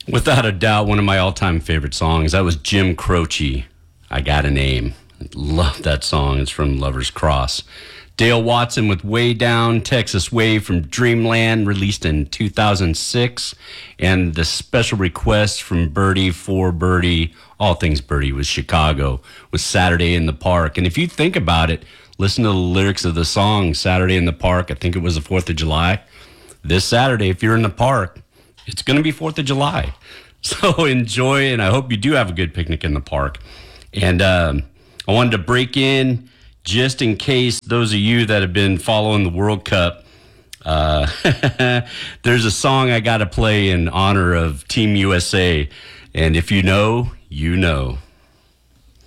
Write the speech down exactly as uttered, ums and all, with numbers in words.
Without a doubt, one of my all-time favorite songs. That was Jim Croce, I Got a Name. Love that song. It's from Lover's Cross. Dale Watson with Way Down, Texas Way from Dreamland, released in two thousand six. And the special request from Birdie for Birdie, all things Birdie, was Chicago, was Saturday in the Park. And if you think about it, listen to the lyrics of the song, Saturday in the Park. I think it was the fourth of July. This Saturday, if you're in the park, it's going to be fourth of July. So enjoy, and I hope you do have a good picnic in the park. And um, I wanted to break in just in case those of you that have been following the World Cup, uh, there's a song I got to play in honor of Team U S A. And if you know, you know.